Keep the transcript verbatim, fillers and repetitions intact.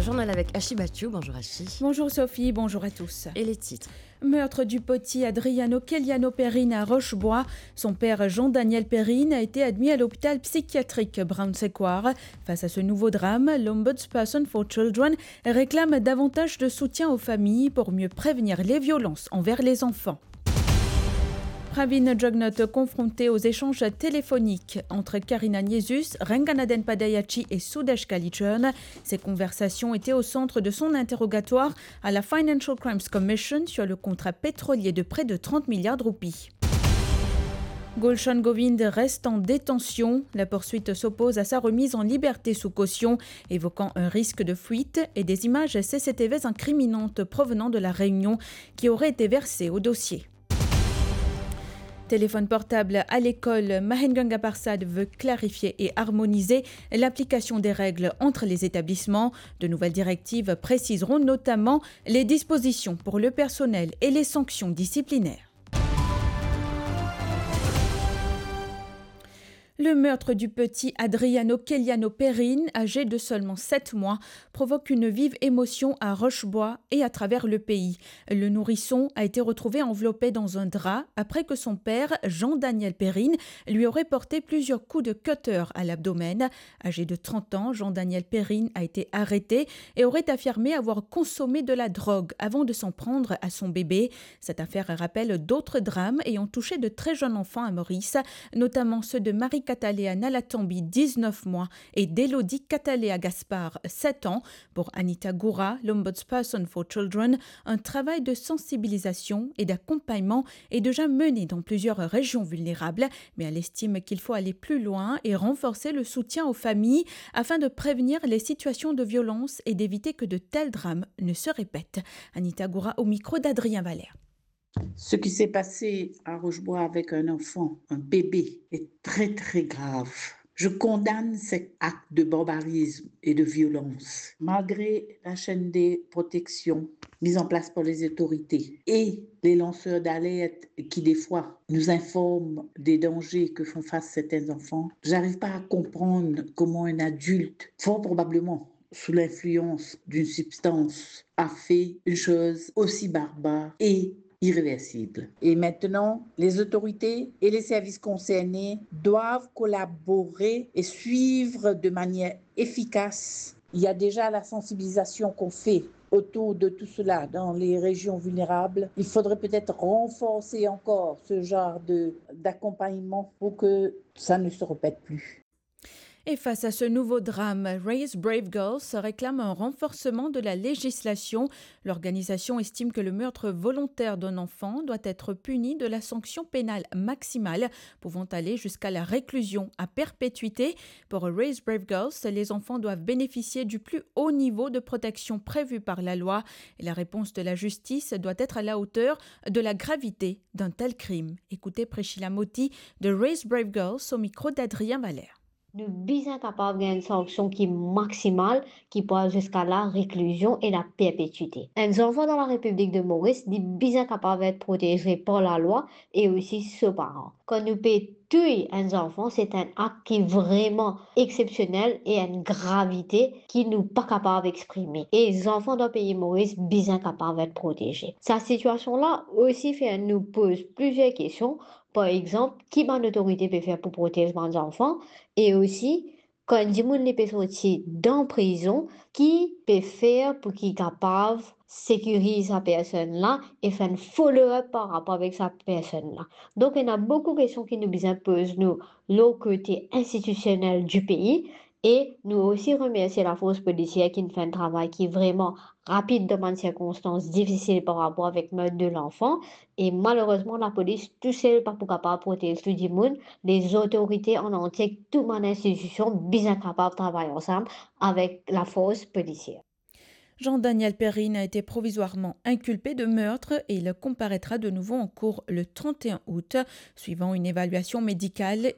journal avec Ashi Bathiou. Bonjour Ashi. Bonjour Sophie, bonjour à tous. Et les titres. Meurtre du petit Adriano Kelliano Perrine à Rochebois. Son père Jean-Daniel Perrine a été admis à l'hôpital psychiatrique Brown-Séquard. Face à ce nouveau drame, l'Ombudsperson for Children réclame davantage de soutien aux familles pour mieux prévenir les violences envers les enfants. Pravin Jugnauth confronté aux échanges téléphoniques entre Karina Niesus, Renganaden Padayachi et Sudesh Kalichurn. Ces conversations étaient au centre de son interrogatoire à la Financial Crimes Commission sur le contrat pétrolier de près de trente milliards de roupies. Gulshan Govind reste en détention. La poursuite s'oppose à sa remise en liberté sous caution, évoquant un risque de fuite et des images C C T V incriminantes provenant de la Réunion qui auraient été versées au dossier. Téléphone portable à l'école, Mahenganga Parsad veut clarifier et harmoniser l'application des règles entre les établissements. De nouvelles directives préciseront notamment les dispositions pour le personnel et les sanctions disciplinaires. Le meurtre du petit Adriano Kelliano Perrine, âgé de seulement sept mois, provoque une vive émotion à Rochebois et à travers le pays. Le nourrisson a été retrouvé enveloppé dans un drap après que son père, Jean-Daniel Perrine, lui aurait porté plusieurs coups de cutter à l'abdomen. Âgé de trente ans, Jean-Daniel Perrine a été arrêté et aurait affirmé avoir consommé de la drogue avant de s'en prendre à son bébé. Cette affaire rappelle d'autres drames ayant touché de très jeunes enfants à Maurice, notamment ceux de Marie Cataléa Nalatambi, dix-neuf mois, et d'Élodie Cataléa Gaspard, sept ans. Pour Anita Goura, l'Ombudsperson for Children, un travail de sensibilisation et d'accompagnement est déjà mené dans plusieurs régions vulnérables, mais elle estime qu'il faut aller plus loin et renforcer le soutien aux familles afin de prévenir les situations de violence et d'éviter que de tels drames ne se répètent. Anita Goura au micro d'Adrien Valère. Ce qui s'est passé à Rochebois avec un enfant, un bébé, est très très grave. Je condamne cet acte de barbarisme et de violence. Malgré la chaîne des protections mise en place par les autorités et les lanceurs d'alerte qui des fois nous informent des dangers que font face certains enfants, j'arrive pas à comprendre comment un adulte, fort probablement sous l'influence d'une substance, a fait une chose aussi barbare et irréversible. Et maintenant, les autorités et les services concernés doivent collaborer et suivre de manière efficace. Il y a déjà la sensibilisation qu'on fait autour de tout cela dans les régions vulnérables. Il faudrait peut-être renforcer encore ce genre de, d'accompagnement pour que ça ne se répète plus. Et face à ce nouveau drame, Raise Brave Girls réclame un renforcement de la législation. L'organisation estime que le meurtre volontaire d'un enfant doit être puni de la sanction pénale maximale, pouvant aller jusqu'à la réclusion à perpétuité. Pour Raise Brave Girls, les enfants doivent bénéficier du plus haut niveau de protection prévu par la loi. Et la réponse de la justice doit être à la hauteur de la gravité d'un tel crime. Écoutez Priscilla Moti de Raise Brave Girls au micro d'Adrien Valère. Nous sommes capables d'une sanction qui est maximale, qui peut aller jusqu'à la réclusion et la perpétuité. Un enfant dans la République de Maurice est bien capable d'être protégé par la loi et aussi ses parents. Quand nous payons tuer un enfant, c'est un acte qui est vraiment exceptionnel et une gravité qui nous pas capable d'exprimer. Et les enfants dans le pays Maurice bien capables d'être protégés. Cette situation-là aussi fait nous pose plusieurs questions. Par exemple, qui une autorité peut faire pour protéger les enfants? Et aussi, quand des gens peuvent sortir dans prison, qui peut faire pour qu'ils soient capables de sécuriser cette personne-là et faire un follow-up par rapport avec cette personne-là. Donc, il y a beaucoup de questions qui nous posent, nous, le côté institutionnel du pays. Et nous aussi remercier la force policière qui fait un travail qui est vraiment rapide dans des circonstances difficiles par rapport avec le meurtre de l'enfant. Et malheureusement, la police, tout seul, pas pour capable de protéger tout le monde. Les autorités en entier, toutes les institutions, bien capables de travailler ensemble avec la force policière. Jean-Daniel Perrine a été provisoirement inculpé de meurtre et il comparaîtra de nouveau en cour le trente et un août. Suivant une évaluation médicale,